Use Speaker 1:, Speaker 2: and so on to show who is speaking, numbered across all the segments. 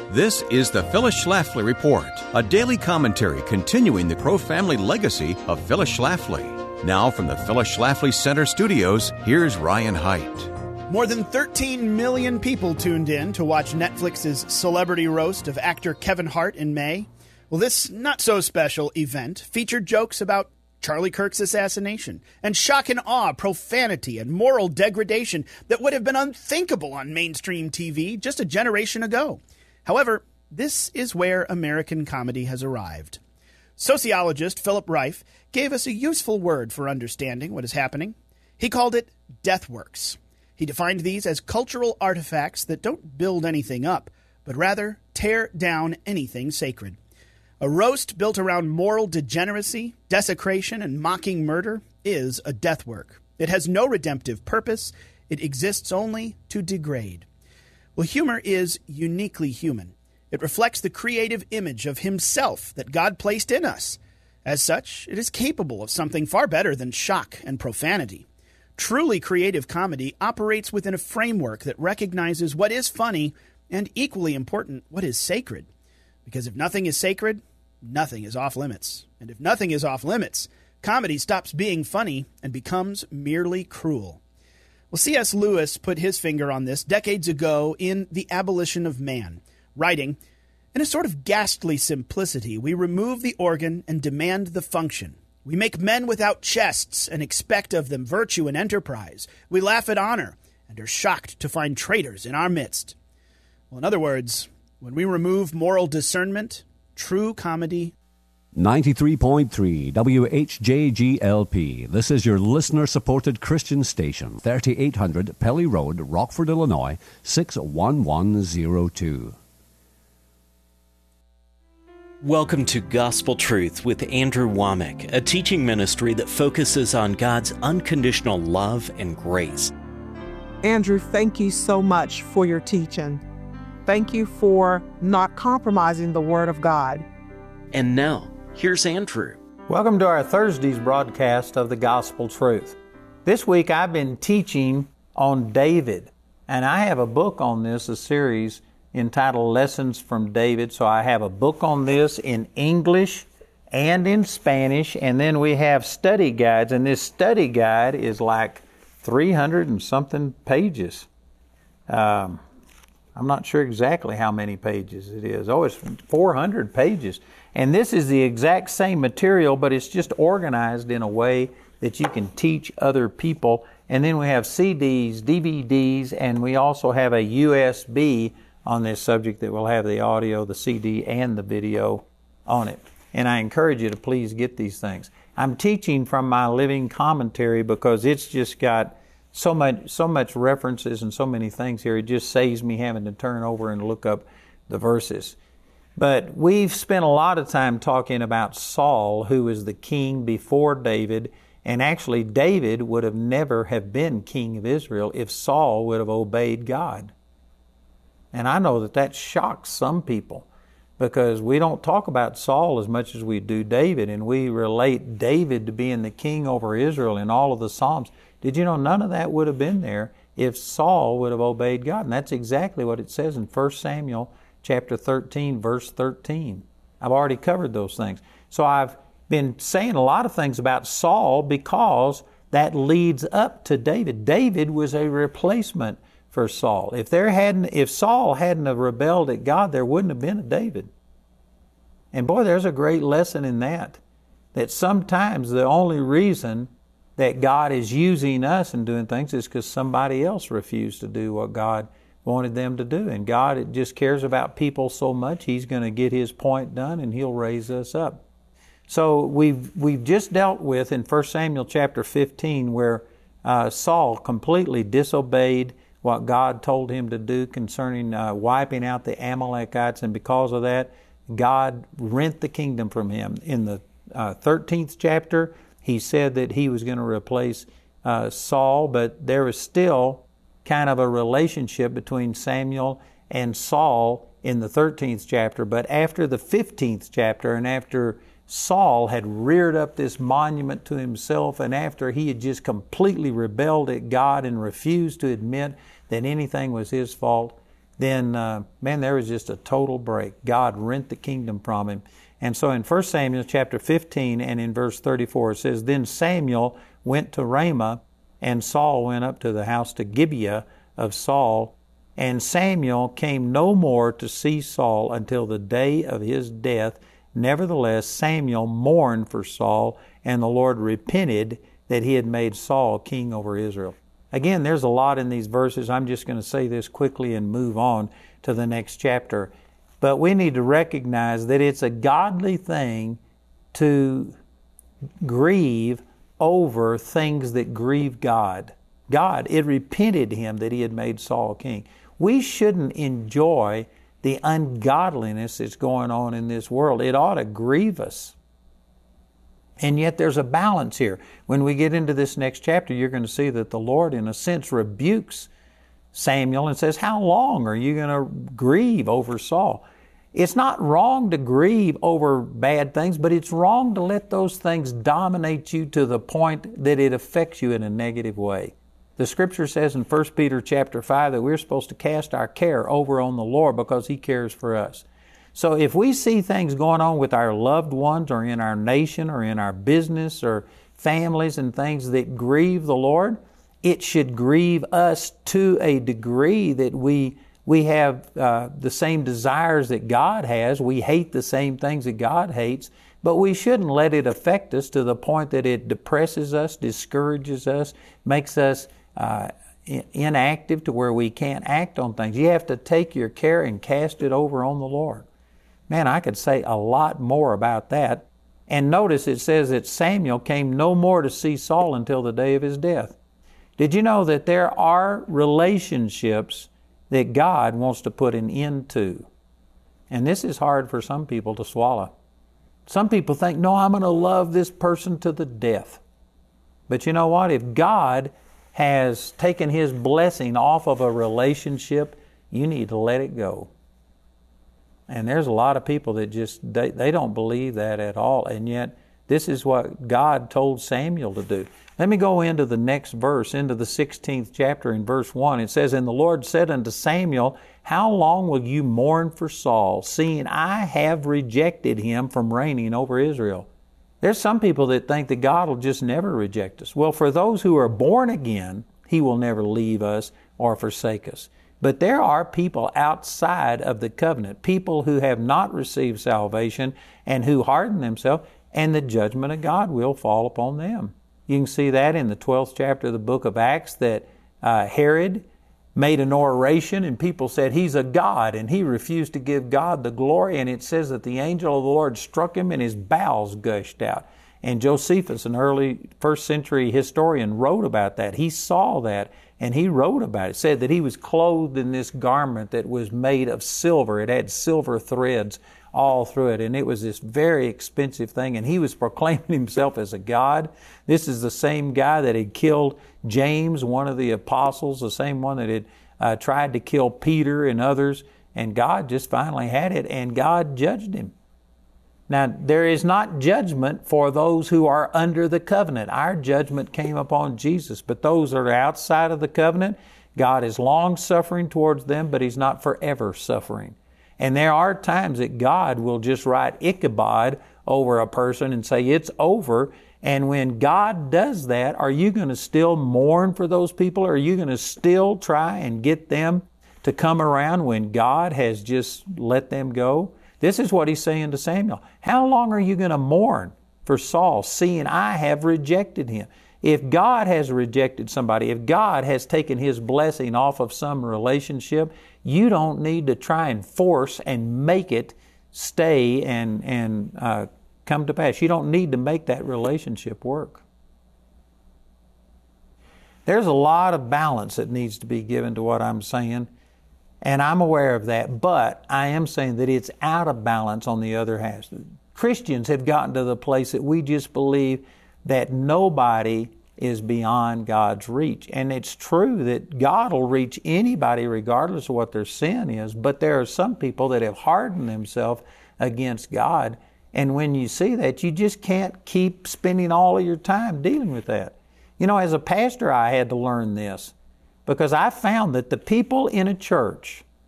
Speaker 1: This is the Phyllis Schlafly Report, a daily commentary continuing the Crow family legacy of Phyllis Schlafly. Now from the Phyllis Schlafly Center studios, here's Ryan Haidt.
Speaker 2: More than 13 million people tuned in to watch Netflix's celebrity roast of actor Kevin Hart in May. Well, this not-so-special event featured jokes about Charlie Kirk's assassination and shock and awe, profanity, and moral degradation that would have been unthinkable on mainstream TV just a generation ago. However, this is where American comedy has arrived. Sociologist Philip Reif gave us a useful word for understanding what is happening. He called it deathworks. He defined these as cultural artifacts that don't build anything up, but rather tear down anything sacred. A roast built around moral degeneracy, desecration, and mocking murder is a deathwork. It has no redemptive purpose. It exists only to degrade. Well, humor is uniquely human. It reflects the creative image of himself that God placed in us. As such, it is capable of something far better than shock and profanity. Truly creative comedy operates within a framework that recognizes what is funny and, equally important, what is sacred. Because if nothing is sacred, nothing is off limits. And if nothing is off limits, comedy stops being funny and becomes merely cruel. Well, C.S. Lewis put his finger on this decades ago in The Abolition of Man, writing, "In a sort of ghastly simplicity, we remove the organ and demand the function. We make men without chests and expect of them virtue and enterprise. We laugh at honor and are shocked to find traitors in our midst." Well, in other words, when we remove moral discernment, true comedy.
Speaker 3: 93.3 WHJGLP. This is your listener-supported Christian station, 3800 Pelly Road, Rockford, Illinois, 61102.
Speaker 4: Welcome to Gospel Truth with Andrew Womack, a teaching ministry that focuses on God's unconditional love and grace.
Speaker 5: Andrew, thank you so much for your teaching. Thank you for not compromising the Word of God.
Speaker 4: And now, here's Andrew.
Speaker 6: Welcome to our Thursday's broadcast of the Gospel Truth. This week I've been teaching on David, and I have a book on this, a series entitled Lessons from David. So I have a book on this in English and in Spanish, and then we have study guides, and this study guide is like 300 and something pages. I'm not sure exactly how many pages it is. Oh, it's 400 pages. And this is the exact same material, but it's just organized in a way that you can teach other people. And then we have CDs, DVDs, and we also have a USB on this subject that will have the audio, the CD, and the video on it. And I encourage you to please get these things. I'm teaching from my living commentary because it's just got so much references and so many things here. It just saves me having to turn over and look up the verses. But we've spent a lot of time talking about Saul, who was the king before David, and actually David would have never have been king of Israel if Saul would have obeyed God. And I know that shocks some people because we don't talk about Saul as much as we do David, and we relate David to being the king over Israel in all of the Psalms. Did you know none of that would have been there if Saul would have obeyed God? And that's exactly what it says in 1 Samuel chapter 13, verse 13. I've already covered those things. So I've been saying a lot of things about Saul because that leads up to David. David was a replacement for Saul. If Saul hadn't have rebelled at God, there wouldn't have been a David. And boy, there's a great lesson in that sometimes the only reason that God is using us and doing things is because somebody else refused to do what God wanted them to do. And God just cares about people so much, He's going to get His point done and He'll raise us up. So we've just dealt with in 1 Samuel chapter 15 where Saul completely disobeyed what God told him to do concerning wiping out the Amalekites, and because of that, God rent the kingdom from him. In the 13th chapter, He said that He was going to replace Saul, but there was still kind of a relationship between Samuel and Saul in the 13th chapter. But after the 15th chapter, and after Saul had reared up this monument to himself, and after he had just completely rebelled at God and refused to admit that anything was his fault, then, man, there was just a total break. God rent the kingdom from him. And so in 1 Samuel chapter 15 and in verse 34, it says, Then Samuel went to Ramah, and Saul went up to the house to Gibeah of Saul. And Samuel came no more to see Saul until the day of his death. Nevertheless, Samuel mourned for Saul, and the Lord repented that he had made Saul king over Israel. Again, there's a lot in these verses. I'm just going to say this quickly and move on to the next chapter. But we need to recognize that it's a godly thing to grieve over things that grieve God. It repented him that he had made Saul king. We shouldn't enjoy the ungodliness that's going on in this world. It ought to grieve us. And yet there's a balance here. When we get into this next chapter, you're going to see that the Lord, in a sense, rebukes Samuel and says, how long are you going to grieve over Saul? It's not wrong to grieve over bad things, but it's wrong to let those things dominate you to the point that it affects you in a negative way. The Scripture says in 1 Peter chapter 5 that we're supposed to cast our care over on the Lord because He cares for us. So if we see things going on with our loved ones or in our nation or in our business or families and things that grieve the Lord, it should grieve us to a degree that we have the same desires that God has. We hate the same things that God hates, but we shouldn't let it affect us to the point that it depresses us, discourages us, makes us inactive to where we can't act on things. You have to take your care and cast it over on the Lord. Man, I could say a lot more about that. And notice it says that Samuel came no more to see Saul until the day of his death. Did you know that there are relationships that God wants to put an end to? And this is hard for some people to swallow. Some people think, no, I'm going to love this person to the death. But you know what? If God has taken His blessing off of a relationship, you need to let it go. And there's a lot of people that just, they don't believe that at all. And yet, this is what God told Samuel to do. Let me go into the next verse, into the 16th chapter in verse 1. It says, And the Lord said unto Samuel, How long will you mourn for Saul, seeing I have rejected him from reigning over Israel? There's some people that think that God will just never reject us. Well, for those who are born again, He will never leave us or forsake us. But there are people outside of the covenant, people who have not received salvation and who harden themselves, and the judgment of God will fall upon them. You can see that in the 12th chapter of the book of Acts, that Herod made an oration and people said he's a god, and he refused to give God the glory, and it says that the angel of the Lord struck him and his bowels gushed out. And Josephus, an early first century historian, wrote about that. He saw that and he wrote about it. Said that he was clothed in this garment that was made of silver. It had silver threads all through it, and it was this very expensive thing, and he was proclaiming himself as a god. This is the same guy that had killed James, one of the apostles, the same one that had tried to kill Peter and others, and God just finally had it, and God judged him. Now, there is not judgment for those who are under the covenant. Our judgment came upon Jesus, but those that are outside of the covenant, God is long-suffering towards them, but He's not forever suffering. And there are times that God will just write Ichabod over a person and say, it's over. And when God does that, are you going to still mourn for those people? Or are you going to still try and get them to come around when God has just let them go? This is what He's saying to Samuel. How long are you going to mourn for Saul, seeing I have rejected him? If God has rejected somebody, if God has taken His blessing off of some relationship, you don't need to try and force and make it stay and come to pass. You don't need to make that relationship work. There's a lot of balance that needs to be given to what I'm saying, and I'm aware of that, but I am saying that it's out of balance on the other hand. Christians have gotten to the place that we just believe that nobody is beyond God's reach. And it's true that God will reach anybody regardless of what their sin is, but there are some people that have hardened themselves against God. And when you see that, you just can't keep spending all of your time dealing with that. You know, as a pastor, I had to learn this, because I found that the people in a church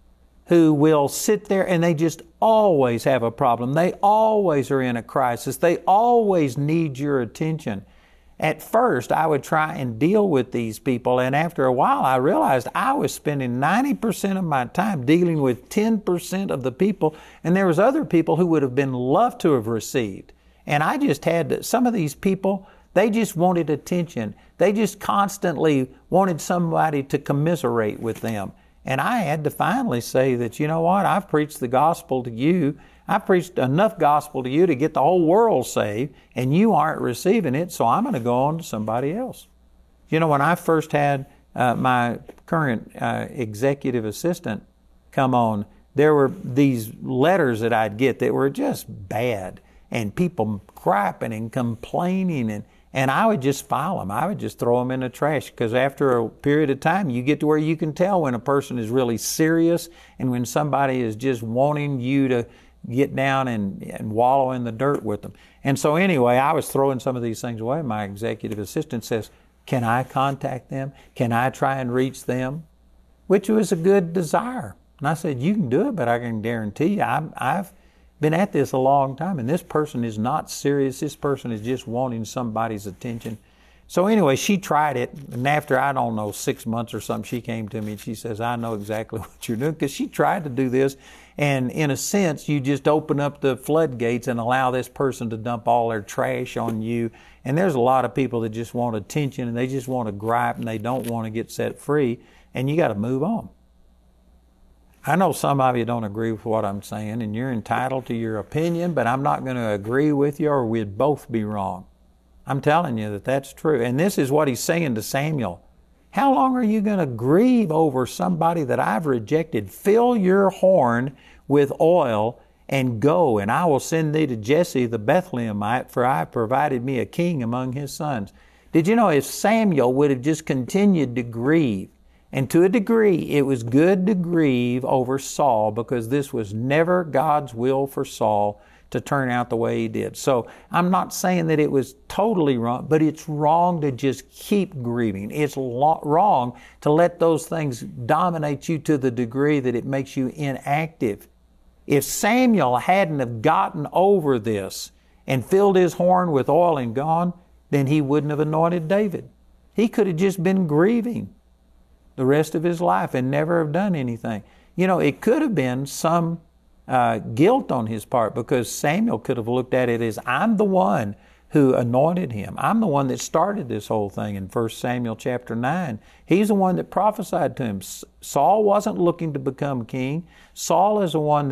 Speaker 6: who will sit there and they just always have a problem. They always are in a crisis. They always need your attention. At first, I would try and deal with these people, and after a while, I realized I was spending 90% of my time dealing with 10% of the people, and there was other people who would have been loved to have received. And I just had some of these people, they just wanted attention. They just constantly wanted somebody to commiserate with them. And I had to finally say that, you know what, I've preached the gospel to you. I've preached enough gospel to you to get the whole world saved, and you aren't receiving it, so I'm going to go on to somebody else. You know, when I first had my current executive assistant come on, there were these letters that I'd get that were just bad, and people griping and complaining, and I would just file them. I would just throw them in the trash, because after a period of time, you get to where you can tell when a person is really serious and when somebody is just wanting you to get down and wallow in the dirt with them. And so anyway, I was throwing some of these things away. My executive assistant says, can I contact them? Can I try and reach them? Which was a good desire. And I said, you can do it, but I can guarantee you, I've been at this a long time, and this person is not serious. This person is just wanting somebody's attention. So anyway, she tried it, and after, 6 months or something, she came to me and she says, I know exactly what you're doing, because she tried to do this, and in a sense, you just open up the floodgates and allow this person to dump all their trash on you. And there's a lot of people that just want attention, and they just want to gripe, and they don't want to get set free, and you got to move on. I know some of you don't agree with what I'm saying, and you're entitled to your opinion, but I'm not going to agree with you, or we'd both be wrong. I'm telling you that that's true. And this is what he's saying to Samuel. How long are you going to grieve over somebody that I've rejected? Fill your horn with oil and go, and I will send thee to Jesse the Bethlehemite, for I have provided me a king among his sons. Did you know if Samuel would have just continued to grieve, and to a degree it was good to grieve over Saul, because this was never God's will for Saul to turn out the way he did. So I'm not saying that it was totally wrong, but it's wrong to just keep grieving. It's wrong to let those things dominate you to the degree that it makes you inactive. If Samuel hadn't have gotten over this and filled his horn with oil and gone, then he wouldn't have anointed David. He could have just been grieving the rest of his life and never have done anything. You know, it could have been some guilt on his part, because Samuel could have looked at it as, I'm the one who anointed him. I'm the one that started this whole thing in 1 Samuel chapter 9. He's the one that prophesied to him. Saul wasn't looking to become king. Samuel is the one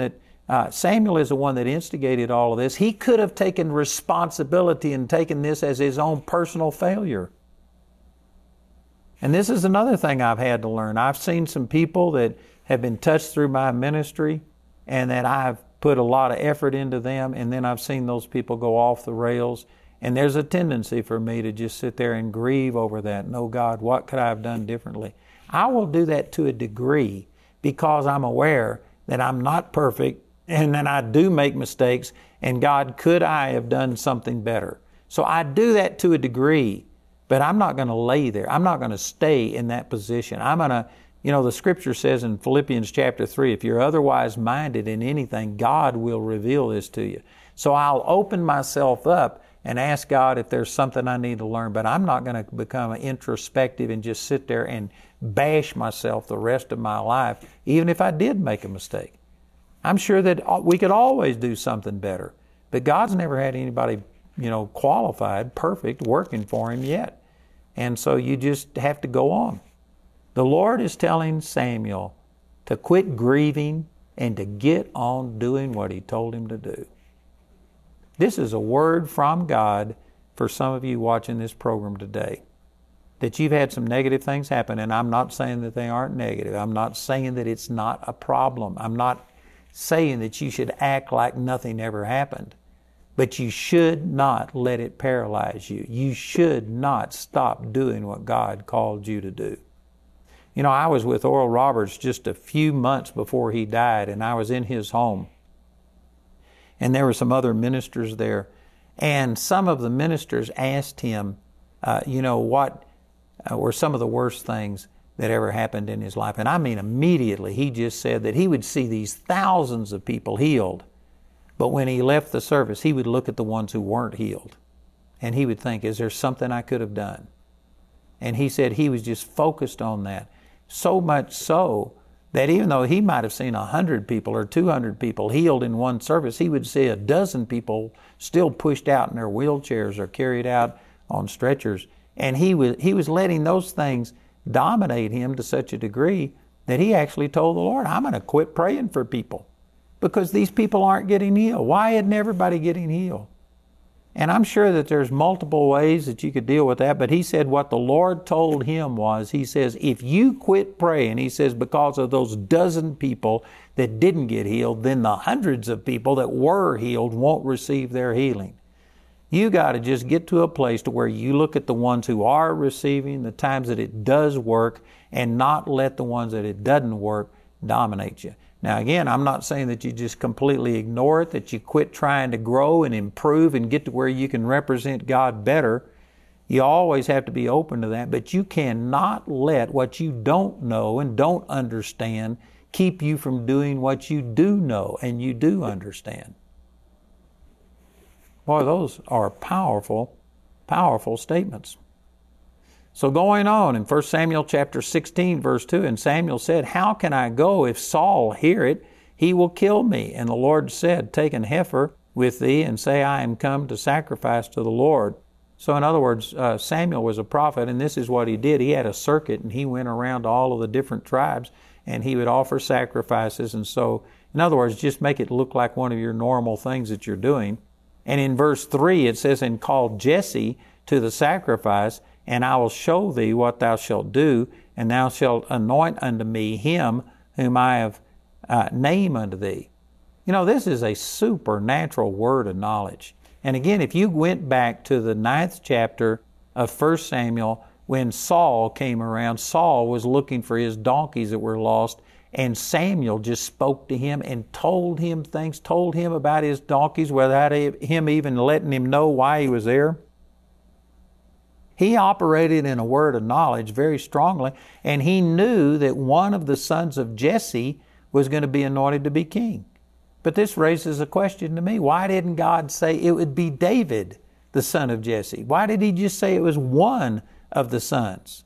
Speaker 6: that instigated all of this. He could have taken responsibility and taken this as his own personal failure. And this is another thing I've had to learn. I've seen some people that have been touched through my ministry, and that I've put a lot of effort into them, and then I've seen those people go off the rails. And there's a tendency for me to just sit there and grieve over that. No, God, what could I have done differently? I will do that to a degree, because I'm aware that I'm not perfect, and that I do make mistakes, and God, could I have done something better? So I do that to a degree, but I'm not going to lay there. I'm not going to stay in that position. I'm going to, the Scripture says in Philippians chapter 3, if you're otherwise minded in anything, God will reveal this to you. So I'll open myself up and ask God if there's something I need to learn, but I'm not going to become introspective and just sit there and bash myself the rest of my life, even if I did make a mistake. I'm sure that we could always do something better, but God's never had anybody, qualified, perfect, working for Him yet. And so you just have to go on. The Lord is telling Samuel to quit grieving and to get on doing what He told him to do. This is a word from God for some of you watching this program today, that you've had some negative things happen, and I'm not saying that they aren't negative. I'm not saying that it's not a problem. I'm not saying that you should act like nothing ever happened. But you should not let it paralyze you. You should not stop doing what God called you to do. I was with Oral Roberts just a few months before he died, and I was in his home. And there were some other ministers there. And some of the ministers asked him, what were some of the worst things that ever happened in his life. And I mean immediately, he just said that he would see these thousands of people healed. But when he left the service, he would look at the ones who weren't healed. And he would think, is there something I could have done? And he said he was just focused on that. So much so that even though he might have seen 100 people or 200 people healed in one service, he would see a dozen people still pushed out in their wheelchairs or carried out on stretchers. And he was letting those things dominate him to such a degree that he actually told the Lord, I'm going to quit praying for people because these people aren't getting healed. Why isn't everybody getting healed? And I'm sure that there's multiple ways that you could deal with that, but he said what the Lord told him was, he says, if you quit praying, he says, because of those dozen people that didn't get healed, then the hundreds of people that were healed won't receive their healing. You got to just get to a place to where you look at the ones who are receiving, the times that it does work, and not let the ones that it doesn't work dominate you. Now again, I'm not saying that you just completely ignore it, that you quit trying to grow and improve and get to where you can represent God better. You always have to be open to that, but you cannot let what you don't know and don't understand keep you from doing what you do know and you do understand. Boy, those are powerful, powerful statements. So going on in 1 Samuel chapter 16, verse 2, and Samuel said, how can I go? If Saul hear it, he will kill me. And the Lord said, take an heifer with thee and say, I am come to sacrifice to the Lord. So in other words, Samuel was a prophet, and this is what he did. He had a circuit, and he went around to all of the different tribes, and he would offer sacrifices. And so, in other words, just make it look like one of your normal things that you're doing. And in verse 3 it says, and call Jesse to the sacrifice, and I will show thee what thou shalt do, and thou shalt anoint unto me him whom I have named unto thee. You know, this is a supernatural word of knowledge. And again, if you went back to the 9th chapter of 1 Samuel, when Saul came around, Saul was looking for his donkeys that were lost, and Samuel just spoke to him and told him things, told him about his donkeys without him even letting him know why he was there. He operated in a word of knowledge very strongly, and he knew that one of the sons of Jesse was going to be anointed to be king. But this raises a question to me. Why didn't God say it would be David, the son of Jesse? Why did he just say it was one of the sons?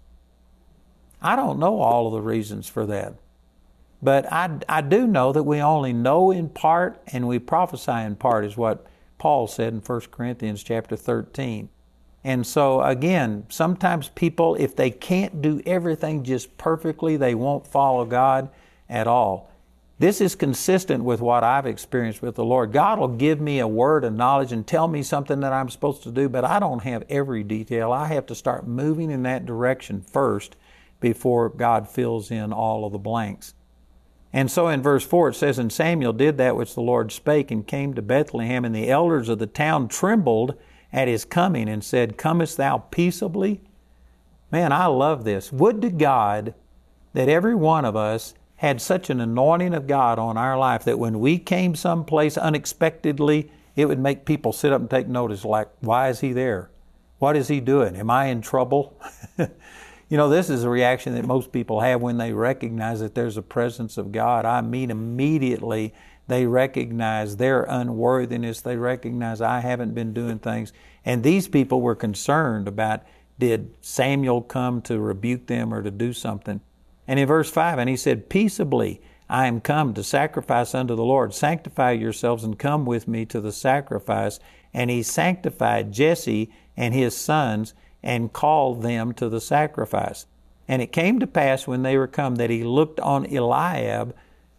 Speaker 6: I don't know all of the reasons for that. But I do know that we only know in part and we prophesy in part, is what Paul said in 1 Corinthians chapter 13. And so again, sometimes people, if they can't do everything just perfectly, they won't follow God at all. This is consistent with what I've experienced with the Lord. God will give me a word of knowledge and tell me something that I'm supposed to do, but I don't have every detail. I have to start moving in that direction first before God fills in all of the blanks. And so in verse 4 it says, and Samuel did that which the Lord spake, and came to Bethlehem, and the elders of the town trembled at his coming, and said, comest thou peaceably? Man, I love this. Would to God that every one of us had such an anointing of God on our life that when we came someplace unexpectedly, it would make people sit up and take notice, like, why is he there? What is he doing? Am I in trouble? You know, this is a reaction that most people have when they recognize that there's a presence of God. I mean, immediately they recognize their unworthiness. They recognize I haven't been doing things. And these people were concerned about, did Samuel come to rebuke them or to do something? And in verse 5, and he said, peaceably I am come to sacrifice unto the Lord. Sanctify yourselves and come with me to the sacrifice. And he sanctified Jesse and his sons, and called them to the sacrifice. And it came to pass when they were come that he looked on Eliab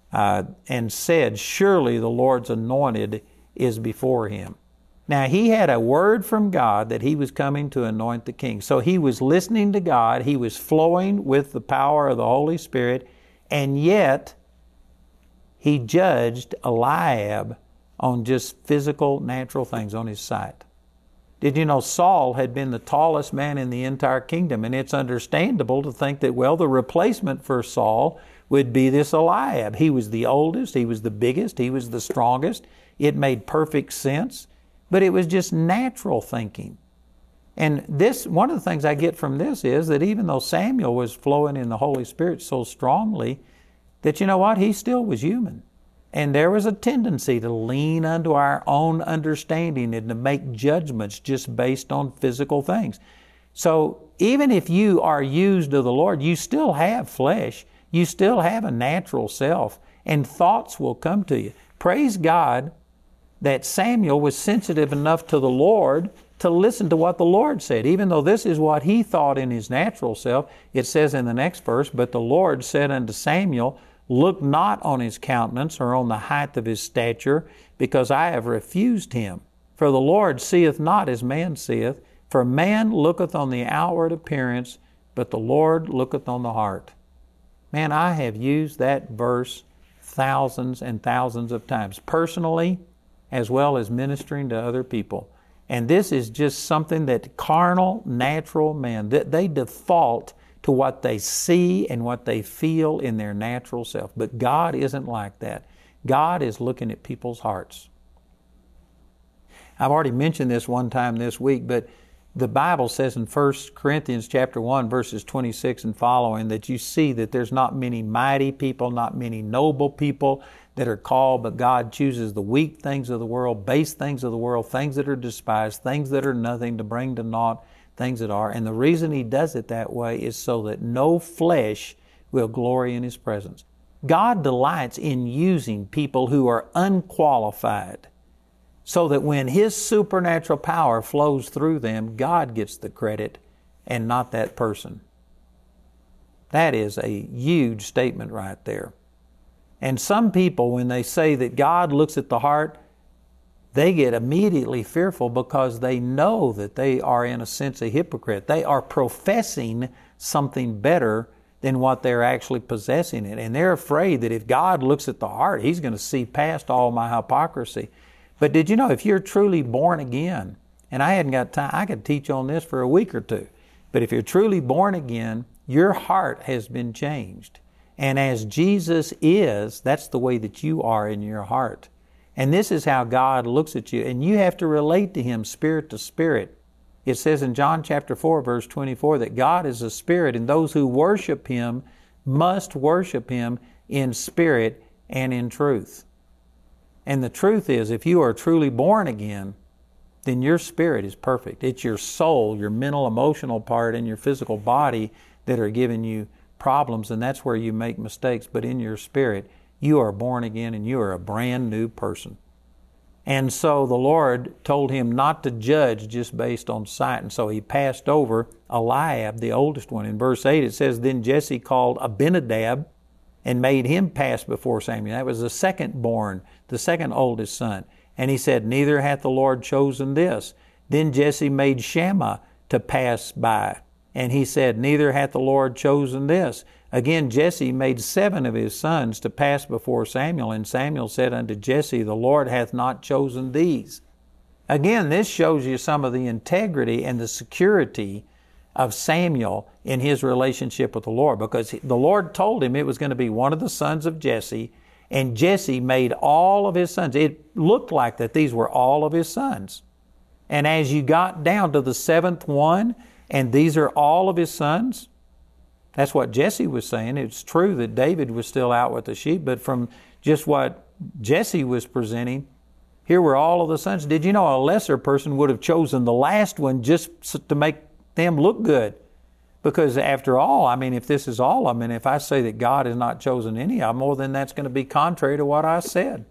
Speaker 6: and said, surely the Lord's anointed is before him. Now he had a word from God that he was coming to anoint the king. So he was listening to God. He was flowing with the power of the Holy Spirit. And yet he judged Eliab on just physical, natural things, on his sight. Did you know Saul had been the tallest man in the entire kingdom? And it's understandable to think that, well, the replacement for Saul would be this Eliab. He was the oldest, he was the biggest, he was the strongest. It made perfect sense, but it was just natural thinking. And this, one of the things I get from this is that even though Samuel was flowing in the Holy Spirit so strongly, that you know what, he still was human. And there was a tendency to lean unto our own understanding and to make judgments just based on physical things. So even if you are used of the Lord, you still have flesh. You still have a natural self, and thoughts will come to you. Praise God that Samuel was sensitive enough to the Lord to listen to what the Lord said. Even though this is what he thought in his natural self, it says in the next verse, "But the Lord said unto Samuel, Look not on his countenance or on the height of his stature, because I have refused him. For the Lord seeth not as man seeth, for man looketh on the outward appearance, but the Lord looketh on the heart." Man, I have used that verse thousands and thousands of times, personally as well as ministering to other people. And this is just something that carnal, natural men, they default to what they see and what they feel in their natural self. But God isn't like that. God is looking at people's hearts. I've already mentioned this one time this week, but the Bible says in 1 Corinthians chapter 1, verses 26 and following, that you see that there's not many mighty people, not many noble people that are called, but God chooses the weak things of the world, base things of the world, things that are despised, things that are nothing, to bring to naught things that are. And the reason He does it that way is so that no flesh will glory in His presence. God delights in using people who are unqualified, so that when His supernatural power flows through them, God gets the credit and not that person. That is a huge statement right there. And some people, when they say that God looks at the heart, they get immediately fearful because they know that they are, in a sense, a hypocrite. They are professing something better than what they're actually possessing it. And they're afraid that if God looks at the heart, He's going to see past all my hypocrisy. But did you know, if you're truly born again, and I hadn't got time, I could teach on this for a week or two, but if you're truly born again, your heart has been changed. And as Jesus is, that's the way that you are in your heart. And this is how God looks at you. And you have to relate to Him spirit to spirit. It says in John chapter 4, verse 24, that God is a spirit, and those who worship Him must worship Him in spirit and in truth. And the truth is, if you are truly born again, then your spirit is perfect. It's your soul, your mental, emotional part, and your physical body that are giving you problems, and that's where you make mistakes. But in your spirit, you are born again and you are a brand new person. And so the Lord told him not to judge just based on sight. And so He passed over Eliab, the oldest one. In verse 8 it says, Then Jesse called Abinadab and made him pass before Samuel. That was the second born, the second oldest son. And he said, Neither hath the Lord chosen this. Then Jesse made Shammah to pass by. And he said, Neither hath the Lord chosen this. Again, Jesse made 7 of his sons to pass before Samuel. And Samuel said unto Jesse, The Lord hath not chosen these. Again, this shows you some of the integrity and the security of Samuel in his relationship with the Lord, because the Lord told him it was going to be one of the sons of Jesse, and Jesse made all of his sons. It looked like that these were all of his sons. And as you got down to the 7th one, and these are all of his sons, that's what Jesse was saying. It's true that David was still out with the sheep, but from just what Jesse was presenting, here were all of the sons. Did you know a lesser person would have chosen the last one just to make them look good? Because after all, I mean, if this is all of them, and if I say that God has not chosen any of them, well, then that's going to be contrary to what I said.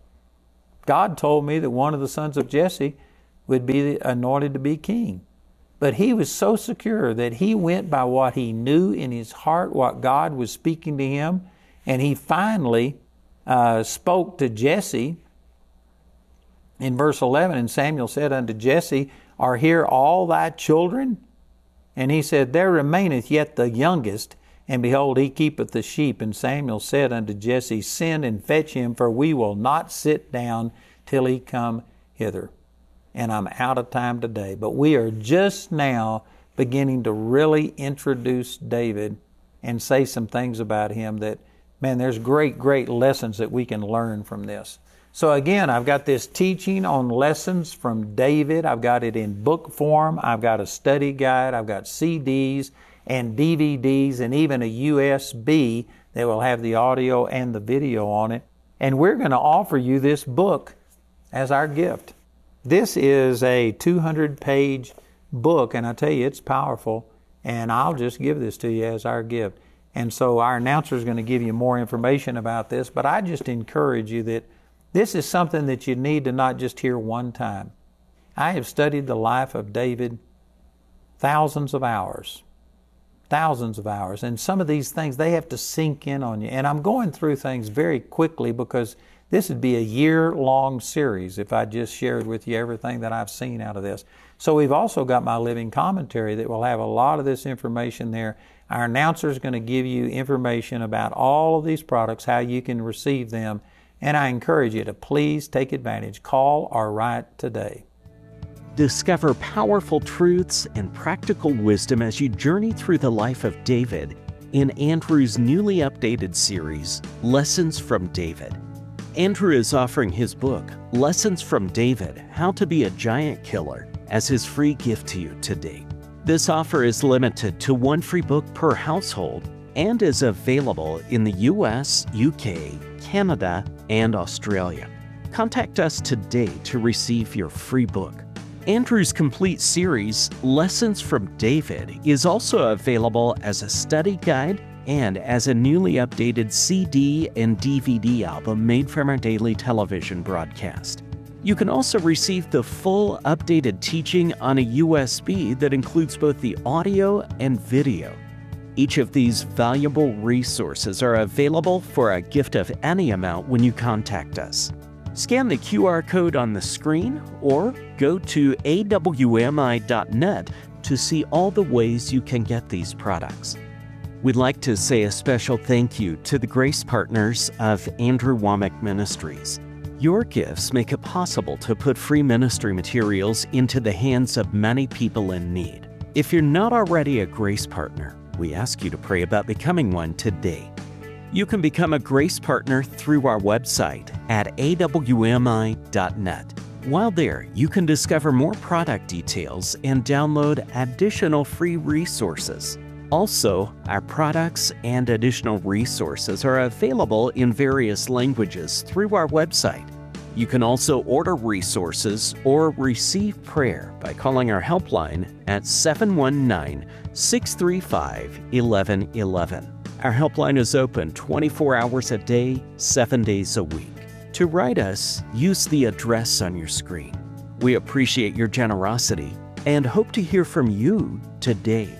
Speaker 6: God told me that one of the sons of Jesse would be anointed to be king. But he was so secure that he went by what he knew in his heart, what God was speaking to him. And he finally spoke to Jesse in verse 11. And Samuel said unto Jesse, Are here all thy children? And he said, There remaineth yet the youngest, and behold, he keepeth the sheep. And Samuel said unto Jesse, Send and fetch him, for we will not sit down till he come hither. And I'm out of time today, but we are just now beginning to really introduce David and say some things about him that Man, there's great lessons that we can learn from this. So again, I've got this teaching on lessons from David. I've got it in book form. I've got a study guide. I've got CDs and DVDs and even a USB that will have the audio and the video on it. And we're going to offer you this book as our gift. This is a 200-page book, and I tell you, it's powerful, and I'll just give this to you as our gift. And so our announcer is going to give you more information about this, but I just encourage you that this is something that you need to not just hear one time. I have studied the life of David thousands of hours, and some of these things, they have to sink in on you. And I'm going through things very quickly because this would be a year-long series if I just shared with you everything that I've seen out of this. So we've also got my living commentary that will have a lot of this information there. Our announcer is going to give you information about all of these products, how you can receive them, and I encourage you to please take advantage. Call or write today.
Speaker 4: Discover powerful truths and practical wisdom as you journey through the life of David in Andrew's newly updated series, Lessons from David. Andrew is offering his book, Lessons from David, How to Be a Giant Killer, as his free gift to you today. This offer is limited to one free book per household and is available in the US, UK, Canada, and Australia. Contact us today to receive your free book. Andrew's complete series, Lessons from David, is also available as a study guide and as a newly updated CD and DVD album made from our daily television broadcast. You can also receive the full updated teaching on a USB that includes both the audio and video. Each of these valuable resources are available for a gift of any amount when you contact us. Scan the QR code on the screen or go to awmi.net to see all the ways you can get these products. We'd like to say a special thank you to the grace partners of Andrew Wommack Ministries. Your gifts make it possible to put free ministry materials into the hands of many people in need. If you're not already a grace partner, we ask you to pray about becoming one today. You can become a grace partner through our website at awmi.net. While there, you can discover more product details and download additional free resources. Also, our products and additional resources are available in various languages through our website. You can also order resources or receive prayer by calling our helpline at 719-635-1111. Our helpline is open 24 hours a day, 7 days a week. To write us, use the address on your screen. We appreciate your generosity and hope to hear from you today.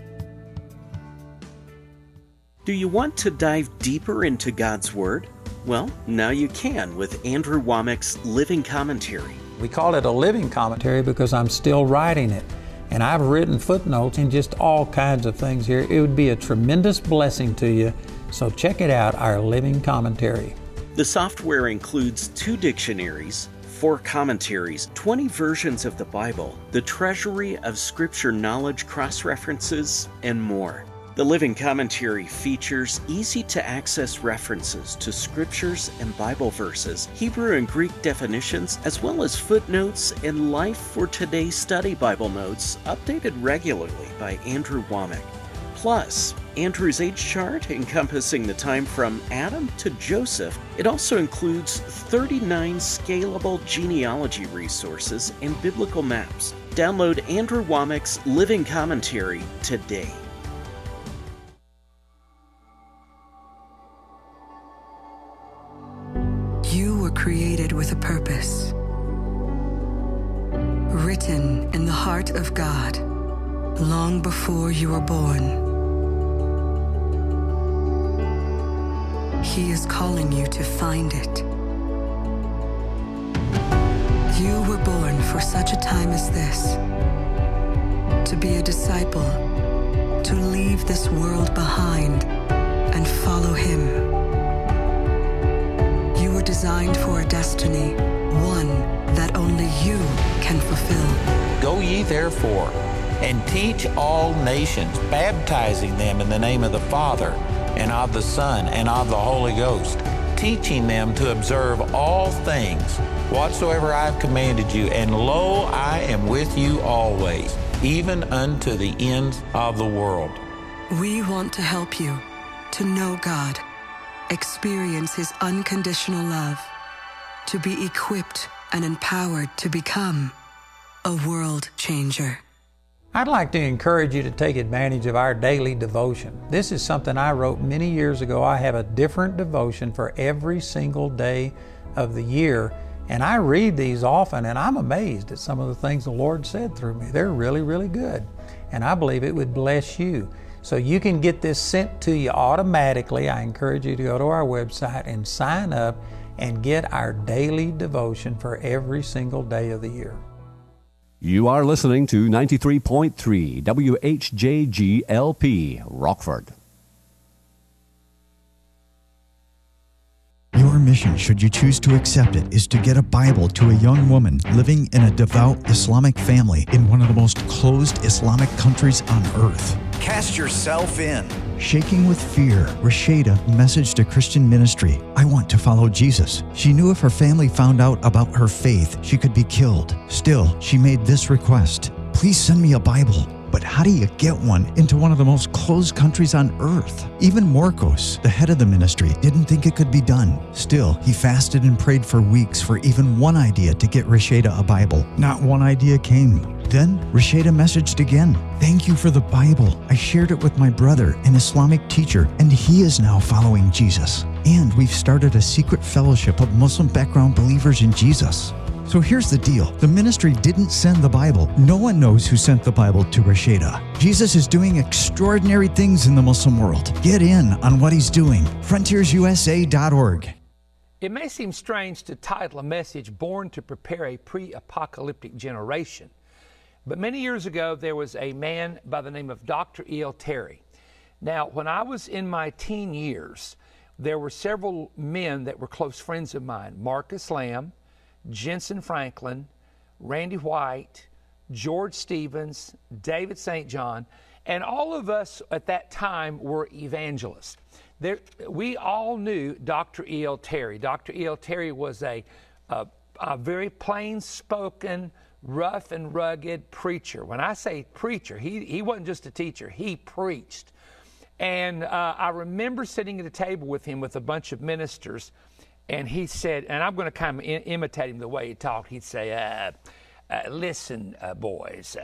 Speaker 4: Do you want to dive deeper into God's Word? Well, now you can with Andrew Wommack's Living Commentary.
Speaker 6: We call it a living commentary because I'm still writing it. And I've written footnotes and just all kinds of things here. It would be a tremendous blessing to you. So check it out, our living commentary.
Speaker 4: The software includes 2 dictionaries, 4 commentaries, 20 versions of the Bible, the treasury of Scripture knowledge cross-references, and more. The Living Commentary features easy-to-access references to scriptures and Bible verses, Hebrew and Greek definitions, as well as footnotes and Life for Today's Study Bible notes updated regularly by Andrew Wommack. Plus, Andrew's age chart encompassing the time from Adam to Joseph. It also includes 39 scalable genealogy resources and biblical maps. Download Andrew Wommack's Living Commentary today.
Speaker 7: You were created with a purpose, written in the heart of God, long before you were born. He is calling you to find it. You were born for such a time as this, to be a disciple, to leave this world behind and follow Him. You were designed for a destiny, one that only you can fulfill.
Speaker 8: Go ye therefore, and teach all nations, baptizing them in the name of the Father, and of the Son, and of the Holy Ghost, teaching them to observe all things whatsoever I have commanded you. And lo, I am with you always, even unto the ends of the world.
Speaker 7: We want to help you to know God, experience His unconditional love, to be equipped and empowered to become a world changer.
Speaker 6: I'd like to encourage you to take advantage of our daily devotion. This is something I wrote many years ago. I have a different devotion for every single day of the year, and I read these often, and I'm amazed at some of the things the Lord said through me. They're really, really good, and I believe it would bless you. So you can get this sent to you automatically. I encourage you to go to our website and sign up and get our daily devotion for every single day of the year.
Speaker 3: You are listening to 93.3 WHJGLP, Rockford.
Speaker 9: Your mission, should you choose to accept it, is to get a Bible to a young woman living in a devout Islamic family in one of the most closed Islamic countries on earth.
Speaker 10: Cast yourself in.
Speaker 9: Shaking with fear, Rasheda messaged a Christian ministry, "I want to follow Jesus." She knew if her family found out about her faith, she could be killed. Still, she made this request, "Please send me a Bible." But how do you get one into one of the most closed countries on earth? Even Marcos, the head of the ministry, didn't think it could be done. Still, he fasted and prayed for weeks for even one idea to get Rasheda a Bible. Not one idea came. Then, Rasheda messaged again, "Thank you for the Bible. I shared it with my brother, an Islamic teacher, and he is now following Jesus. And we've started a secret fellowship of Muslim background believers in Jesus." So here's the deal. The ministry didn't send the Bible. No one knows who sent the Bible to Rasheda. Jesus is doing extraordinary things in the Muslim world. Get in on what He's doing. FrontiersUSA.org.
Speaker 11: It may seem strange to title a message "Born to Prepare a Pre-Apocalyptic Generation," but many years ago there was a man by the name of Dr. E.L. Terry. Now, when I was in my teen years, there were several men that were close friends of mine: Marcus Lamb, Jensen Franklin, Randy White, George Stevens, David St. John, and all of us at that time were evangelists. We all knew Dr. E.L. Terry. Dr. E.L. Terry was a very plain-spoken, rough and rugged preacher. When I say preacher, he wasn't just a teacher, he preached. And I remember sitting at a table with him with a bunch of ministers, and he said, and I'm going to kind of imitate him the way he talked. He'd say, listen, boys,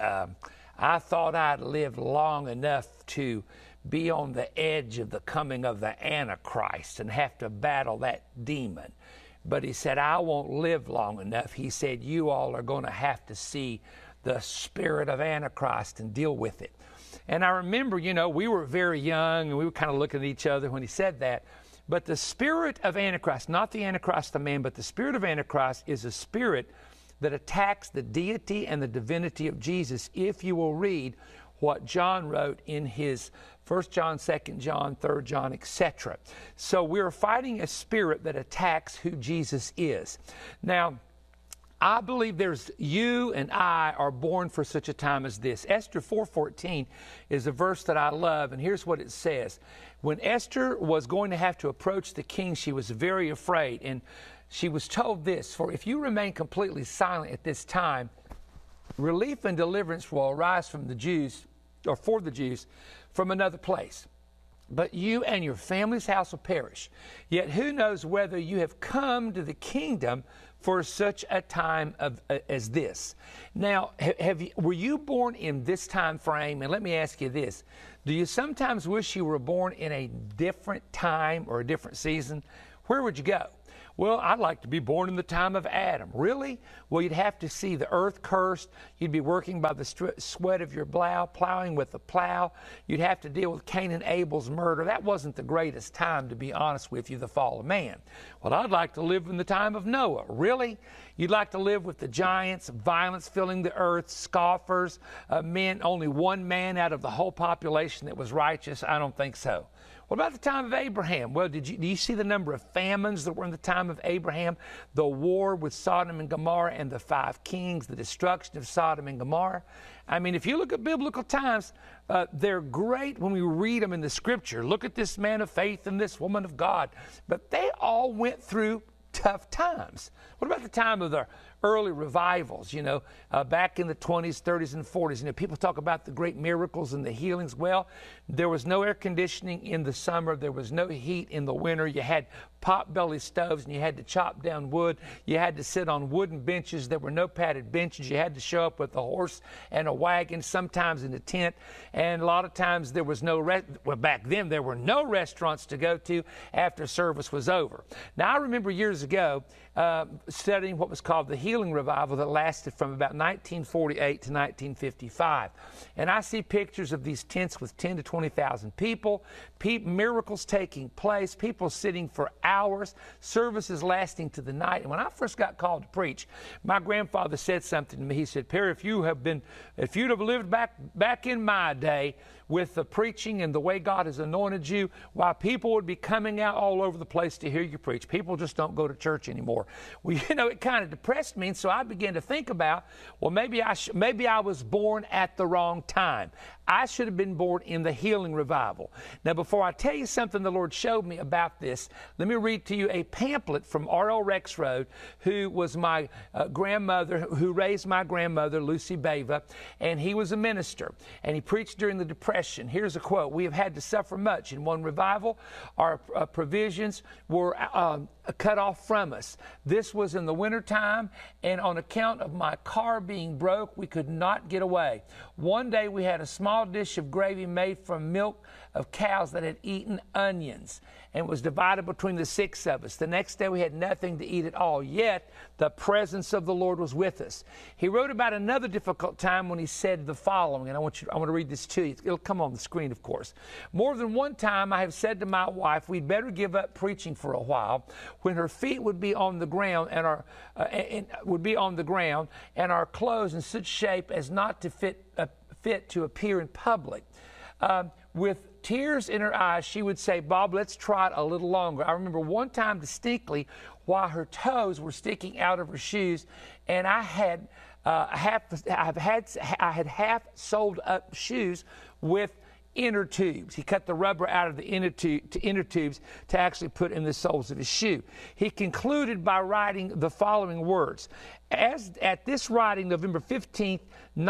Speaker 11: I thought I'd lived long enough to be on the edge of the coming of the Antichrist and have to battle that demon. But he said, I won't live long enough. He said, you all are going to have to see the spirit of Antichrist and deal with it. And I remember, we were very young, and we were kind of looking at each other when he said that. But the spirit of Antichrist, not the Antichrist the man, but the spirit of Antichrist is a spirit that attacks the deity and the divinity of Jesus, if you will read what John wrote in his 1 John, 2 John, 3 John, etc. So we're fighting a spirit that attacks who Jesus is. Now, I believe you and I are born for such a time as this. Esther 4:14 is a verse that I love, and here's what it says. When Esther was going to have to approach the king, she was very afraid, and she was told this: "For if you remain completely silent at this time, relief and deliverance will arise from the Jews, or for the Jews, from another place. But you and your family's house will perish. Yet who knows whether you have come to the kingdom for such a time as this." Now, were you born in this time frame? And let me ask you this. Do you sometimes wish you were born in a different time or a different season? Where would you go? Well, I'd like to be born in the time of Adam. Really? Well, you'd have to see the earth cursed. You'd be working by the sweat of your brow, plowing with a plow. You'd have to deal with Cain and Abel's murder. That wasn't the greatest time, to be honest with you, the fall of man. Well, I'd like to live in the time of Noah. Really? You'd like to live with the giants, violence filling the earth, scoffers, men, only one man out of the whole population that was righteous? I don't think so. What about the time of Abraham? Well, do you see the number of famines that were in the time of Abraham? The war with Sodom and Gomorrah and the 5 kings, the destruction of Sodom and Gomorrah. I mean, if you look at biblical times, they're great when we read them in the Scripture. Look at this man of faith and this woman of God. But they all went through tough times. What about the time of the early revivals, back in the 20s, 30s, and 40s? People talk about the great miracles and the healings. Well, there was no air conditioning in the summer. There was no heat in the winter. You had pot-belly stoves, and you had to chop down wood. You had to sit on wooden benches. There were no padded benches. You had to show up with a horse and a wagon, sometimes in a tent. And a lot of times there was back then there were no restaurants to go to after service was over. Now, I remember years ago studying what was called the Healing Revival that lasted from about 1948 to 1955. And I see pictures of these tents with 10 to 20,000 people, miracles taking place, people sitting for hours, services lasting to the night. And when I first got called to preach, my grandfather said something to me. He said, "Perry, if you'd have lived back in my day with the preaching and the way God has anointed you, why people would be coming out all over the place to hear you preach. People just don't go to church anymore." Well, it kind of depressed me, and so I began to think about, well, maybe I was born at the wrong time. I should have been born in the Healing Revival. Now, before I tell you something the Lord showed me about this, let me read to you a pamphlet from R.L. Rexroad, who was my grandmother, who raised my grandmother, Lucy Bava, and he was a minister, and he preached during the Depression. Here's a quote: "We have had to suffer much. In one revival, our provisions were cut off from us. This was in the wintertime, and on account of my car being broke, we could not get away. One day we had a small dish of gravy made from milk of cows that had eaten onions, and was divided between the 6 of us. The next day we had nothing to eat at all, yet the presence of the Lord was with us." He wrote about another difficult time when he said the following, and I want to read this to you. It'll come on the screen, of course. "More than one time I have said to my wife, we'd better give up preaching for a while, when her feet would be on the ground and our clothes in such shape as not to fit to appear in public. With tears in her eyes, she would say, 'Bob, let's try it a little longer.' I remember one time distinctly while her toes were sticking out of her shoes, and I had half soled up shoes with inner tubes. He cut the rubber out of the inner tubes to actually put in the soles of his shoe. He concluded by writing the following words: As at this writing, November 15th,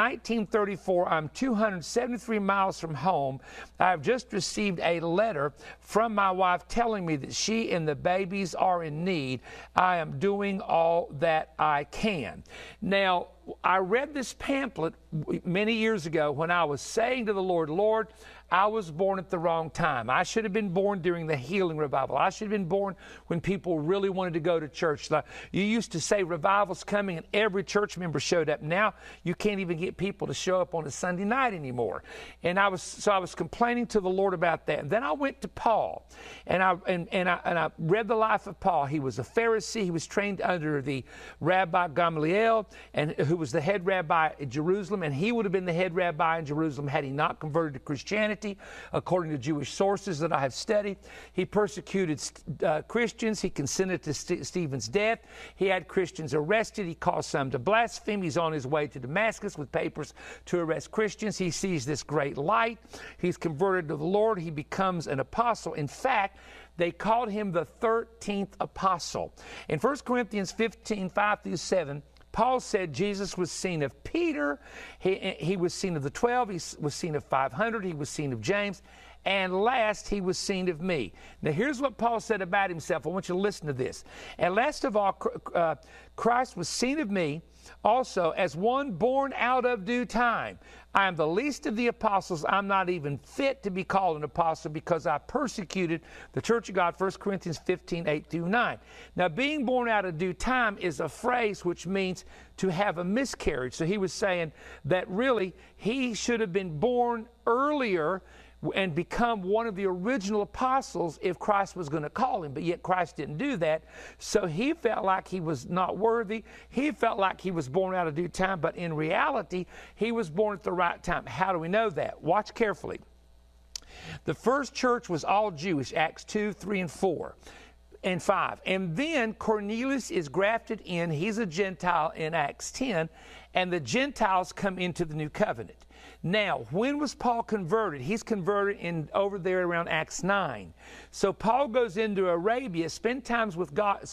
Speaker 11: 1934, I'm 273 miles from home. I have just received a letter from my wife telling me that she and the babies are in need. I am doing all that I can." Now, I read this pamphlet many years ago when I was saying to the Lord, "Lord, I was born at the wrong time. I should have been born during the Healing Revival. I should have been born when people really wanted to go to church." You used to say revival's coming and every church member showed up. Now you can't even get people to show up on a Sunday night anymore. And I was complaining to the Lord about that. And then I went to Paul, and I read the life of Paul. He was a Pharisee. He was trained under the Rabbi Gamaliel, and who was the head rabbi in Jerusalem, and he would have been the head rabbi in Jerusalem had he not converted to Christianity, according to Jewish sources that I have studied. He persecuted Christians. He consented to Stephen's death. He had Christians arrested. He caused some to blaspheme. He's on his way to Damascus with papers to arrest Christians. He sees this great light. He's converted to the Lord. He becomes an apostle. In fact, they called him the 13th apostle. In 1 Corinthians 15, 5-7, Paul said Jesus was seen of Peter, he was seen of the 12, he was seen of 500, he was seen of James, and last he was seen of me. Now here's what Paul said about himself. I want you to listen to this. "And last of all, Christ was seen of me also as one born out of due time. I am the least of the apostles. I'm not even fit to be called an apostle because I persecuted the church of God." 1 Corinthians 15, 8-9. Now, being born out of due time is a phrase which means to have a miscarriage. So he was saying that really he should have been born earlier and become one of the original apostles if Christ was going to call him. But yet Christ didn't do that. So he felt like he was not worthy. He felt like he was born out of due time. But in reality, he was born at the right time. How do we know that? Watch carefully. The first church was all Jewish, Acts 2, 3, and 4. And 5. And then Cornelius is grafted in. He's a Gentile in Acts 10. And the Gentiles come into the new covenant. Now, when was Paul converted? He's converted over there around Acts 9. So Paul goes into Arabia, spends times with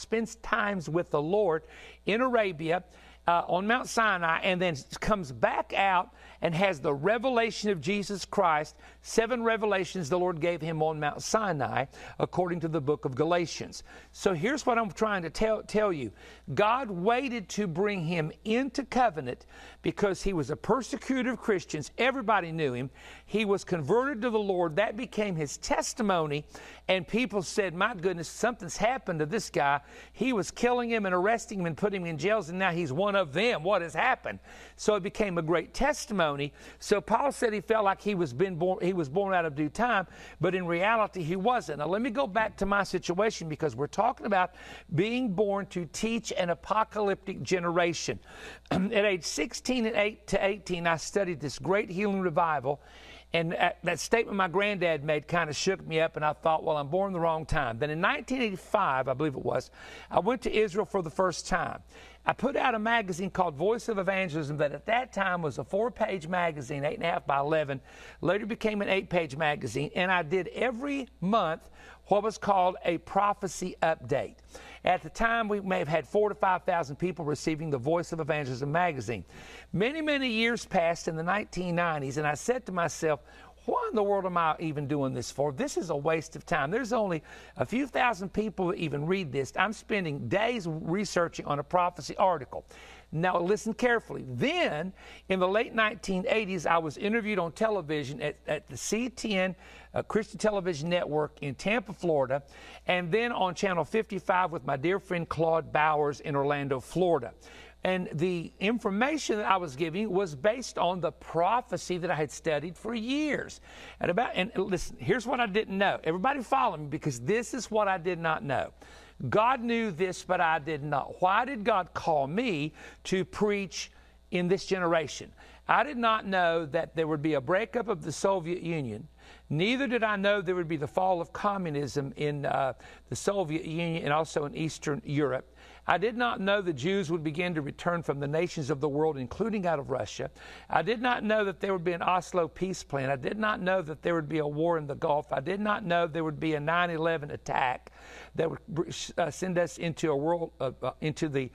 Speaker 11: the Lord in Arabia, on Mount Sinai, and then comes back out and has the revelation of Jesus Christ, 7 revelations the Lord gave him on Mount Sinai, according to the book of Galatians. So here's what I'm trying to tell you. God waited to bring him into covenant because he was a persecutor of Christians. Everybody knew him. He was converted to the Lord. That became his testimony, and people said, my goodness, something's happened to this guy. He was killing him and arresting him and putting him in jails, and now he's one of them. What has happened? So it became a great testimony. So Paul said he felt like he was born out of due time, but in reality he wasn't. Now let me go back to my situation, because we're talking about being born to teach an apocalyptic generation. At age 16 and 18, I studied this great healing revival. And that statement my granddad made kind of shook me up, and I thought, well, I'm born the wrong time. Then in 1985, I believe it was, I went to Israel for the first time. I put out a magazine called Voice of Evangelism that at that time was a 4-page magazine, 8.5 by 11, later became an 8-page magazine, and I did every month what was called a prophecy update. At the time, we may have had 4,000 to 5,000 people receiving the Voice of Evangelism magazine. Many, many years passed in the 1990s, and I said to myself, what in the world am I even doing this for? This is a waste of time. There's only a few thousand people that even read this. I'm spending days researching on a prophecy article. Now, listen carefully. Then, in the late 1980s, I was interviewed on television at the C10 Christian Television Network in Tampa, Florida, and then on Channel 55 with my dear friend Claude Bowers in Orlando, Florida. And the information that I was giving was based on the prophecy that I had studied for years. And listen, here's what I didn't know. Everybody follow me, because this is what I did not know. God knew this, but I did not. Why did God call me to preach in this generation? I did not know that there would be a breakup of the Soviet Union. Neither did I know there would be the fall of communism in the Soviet Union and also in Eastern Europe. I did not know the Jews would begin to return from the nations of the world, including out of Russia. I did not know that there would be an Oslo peace plan. I did not know that there would be a war in the Gulf. I did not know there would be a 9/11 attack that would send us into a world, into the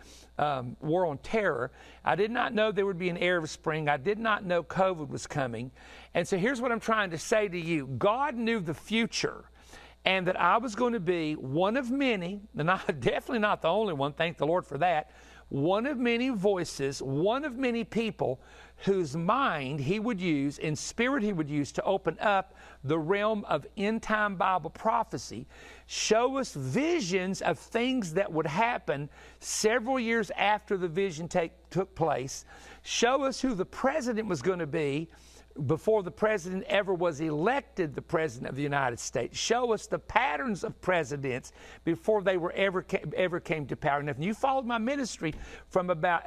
Speaker 11: war on terror. I did not know there would be an Arab Spring. I did not know COVID was coming. And so here's what I'm trying to say to you. God knew the future, and that I was going to be one of many, and definitely not the only one, thank the Lord for that, one of many voices, one of many people whose mind he would use and spirit he would use to open up the realm of end-time Bible prophecy, show us visions of things that would happen several years after the vision took place, show us who the president was going to be before the president ever was elected the president of the United States. Show us the patterns of presidents before they were ever came to power. And if you followed my ministry from about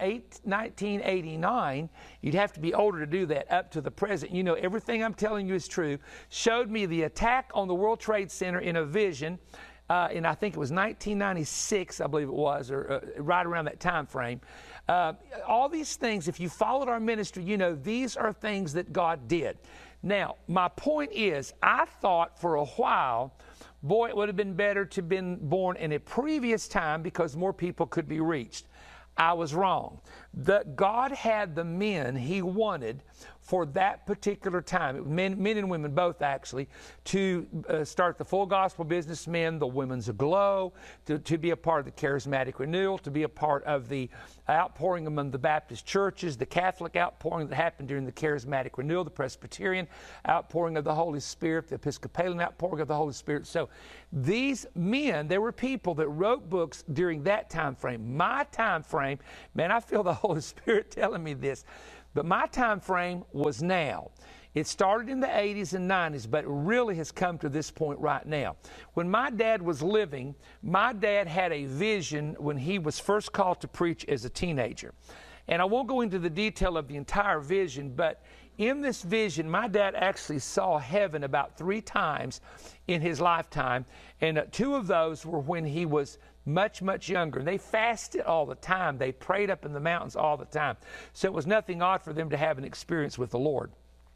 Speaker 11: 1989, you'd have to be older to do that, up to the present. You know, everything I'm telling you is true. Showed me the attack on the World Trade Center in a vision, and I think it was 1996, I believe it was, or right around that time frame. All these things, if you followed our ministry, you know these are things that God did. Now, my point is, I thought for a while, boy, it would have been better to have been born in a previous time because more people could be reached. I was wrong. God had the men he wanted for that particular time, men and women both actually, to start the Full Gospel Businessmen, the Women's Aglow, to be a part of the Charismatic Renewal, to be a part of the outpouring among the Baptist churches, the Catholic outpouring that happened during the Charismatic Renewal, the Presbyterian outpouring of the Holy Spirit, the Episcopalian outpouring of the Holy Spirit. So these men, there were people that wrote books during that time frame. My time frame, man, I feel the Holy Spirit telling me this. But my time frame was now. It started in the 80s and 90s, but it really has come to this point right now. When my dad was living, my dad had a vision when he was first called to preach as a teenager. And I won't go into the detail of the entire vision, but in this vision, my dad actually saw heaven about 3 times in his lifetime, and 2 of those were when he was much, much younger. And they fasted all the time. They prayed up in the mountains all the time. So it was nothing odd for them to have an experience with the Lord.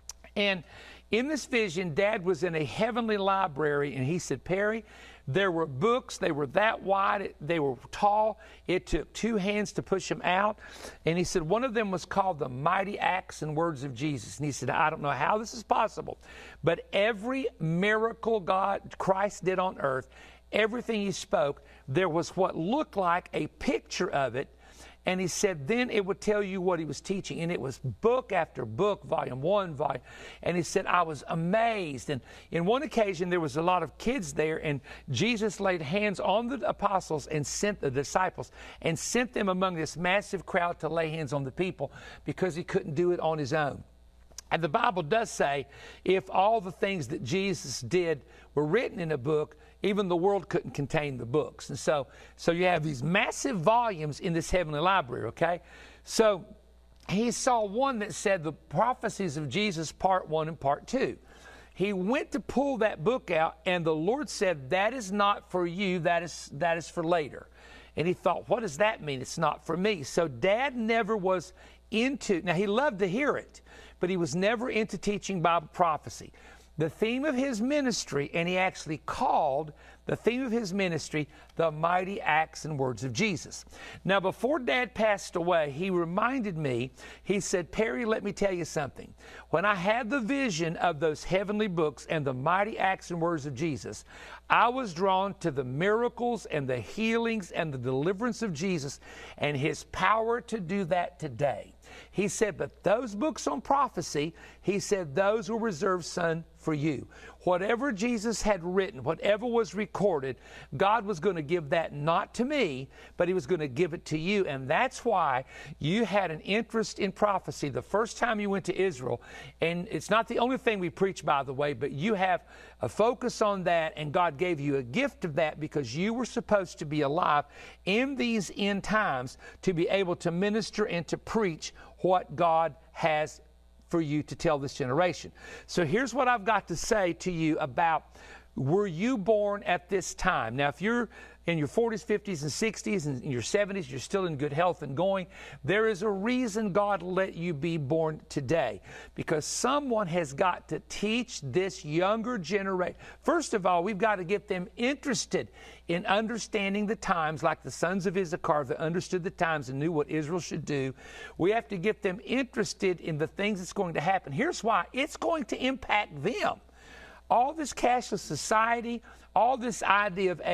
Speaker 11: And in this vision, Dad was in a heavenly library, and he said, Perry, there were books. They were that wide. They were tall. It took 2 hands to push them out. And he said one of them was called The Mighty Acts and Words of Jesus. And he said, I don't know how this is possible, but every miracle Christ did on earth, everything he spoke, there was what looked like a picture of it. And he said then it would tell you what he was teaching. And it was book after book, volume 1, volume. And he said, I was amazed. And in one occasion, there was a lot of kids there, and Jesus laid hands on the apostles and sent the disciples and sent them among this massive crowd to lay hands on the people because he couldn't do it on his own. And the Bible does say if all the things that Jesus did were written in a book, even the world couldn't contain the books. And so you have these massive volumes in this heavenly library, okay? So he saw one that said the prophecies of Jesus, part 1 and part 2. He went to pull that book out, and the Lord said, that is not for you, that is for later. And he thought, what does that mean? It's not for me. So Dad never was into, now he loved to hear it, but he was never into teaching Bible prophecy. The theme of his ministry, and he actually called the theme of his ministry, The Mighty Acts and Words of Jesus. Now, before Dad passed away, he reminded me, he said, Perry, let me tell you something. When I had the vision of those heavenly books and the mighty acts and words of Jesus, I was drawn to the miracles and the healings and the deliverance of Jesus and his power to do that today. He said, but those books on prophecy, he said, those were reserved, son, for you. Whatever Jesus had written, whatever was recorded, God was going to give that not to me, but he was going to give it to you. And that's why you had an interest in prophecy the first time you went to Israel. And it's not the only thing we preach, by the way, but you have a focus on that, and God gave you a gift of that because you were supposed to be alive in these end times to be able to minister and to preach what God has for you to tell this generation. So here's what I've got to say to you about, were you born at this time? Now, if you're in your 40s, 50s, and 60s, and in your 70s, you're still in good health and going, there is a reason God let you be born today, because someone has got to teach this younger generation. First of all, we've got to get them interested in understanding the times, like the sons of Issachar that understood the times and knew what Israel should do. We have to get them interested in the things that's going to happen. Here's why. It's going to impact them. All this cashless society, all this idea of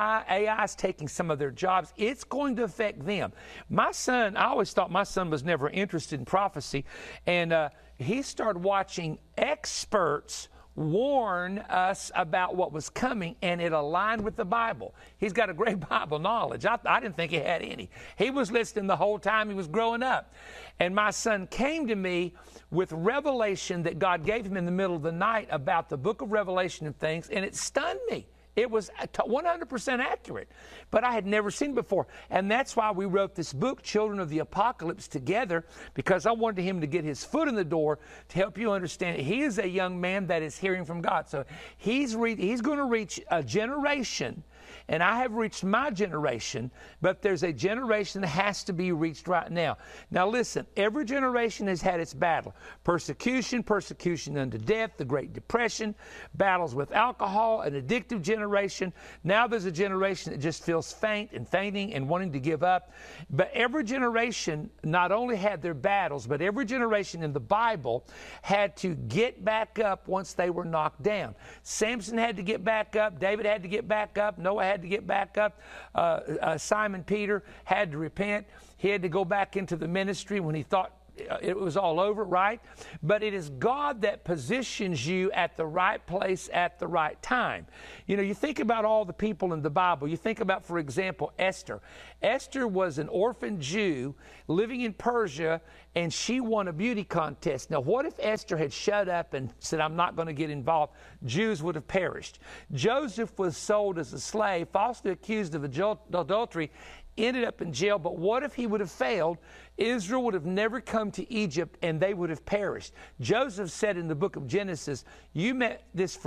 Speaker 11: AI is taking some of their jobs. It's going to affect them. My son, I always thought my son was never interested in prophecy, and he started watching experts warn us about what was coming, and it aligned with the Bible. He's got a great Bible knowledge. I didn't think he had any. He was listening the whole time he was growing up. And my son came to me with revelation that God gave him in the middle of the night about the book of Revelation and things, and it stunned me. It was 100% accurate, but I had never seen it before. And that's why we wrote this book, Children of the Apocalypse, together, because I wanted him to get his foot in the door to help you understand. He is a young man that is hearing from God. So he's going to reach a generation, and I have reached my generation, but there's a generation that has to be reached right now. Now listen, every generation has had its battle. Persecution unto death, the Great Depression, battles with alcohol, an addictive generation. Now there's a generation that just feels faint and fainting and wanting to give up. But every generation not only had their battles, but every generation in the Bible had to get back up once they were knocked down. Samson had to get back up. David had to get back up. Noah had to get back up. Simon Peter had to repent. He had to go back into the ministry when he thought it was all over, right? But it is God that positions you at the right place at the right time. You know, you think about all the people in the Bible. You think about, for example, Esther. Esther was an orphan Jew living in Persia, and she won a beauty contest. Now, what if Esther had shut up and said, I'm not going to get involved? Jews would have perished. Joseph was sold as a slave, falsely accused of adultery, ended up in jail. But what if he would have failed? Israel would have never come to Egypt and they would have perished. Joseph said in the book of Genesis, you met this